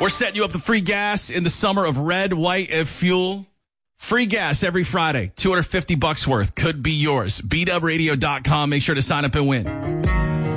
We're setting you up the free gas in the summer of red, white, and fuel. Free gas every Friday. $250 worth. Could be yours. BWradio.com. Make sure to sign up and win.